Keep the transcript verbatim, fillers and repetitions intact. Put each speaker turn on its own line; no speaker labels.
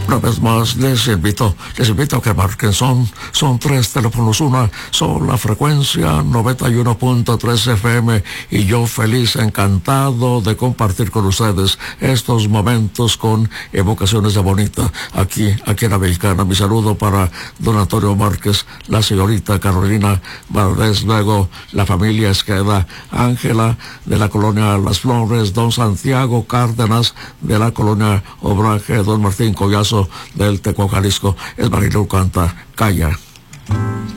Una vez más les invito, les invito a que marquen, son, son tres teléfonos, una sola frecuencia, noventa y uno punto tres F M, y yo feliz, encantado de compartir con ustedes estos momentos con evocaciones de bonita, aquí, aquí en Americana. Mi saludo para don Antonio Márquez, la señorita Carolina Valdés, luego la familia Esqueda, Ángela de la colonia Las Flores, don Santiago Cárdenas de la colonia Obraje, don Martín Collazo del Teco, Jalisco. Es Marilu canta Calla.